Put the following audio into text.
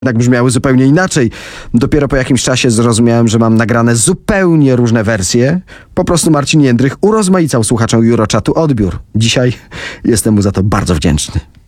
jednak brzmiały zupełnie inaczej. Dopiero po jakimś czasie zrozumiałem, że mam nagrane zupełnie różne wersje. Po prostu Marcin Jędrych urozmaicał słuchaczom Eurochatu odbiór. Dzisiaj jestem mu za to bardzo wdzięczny.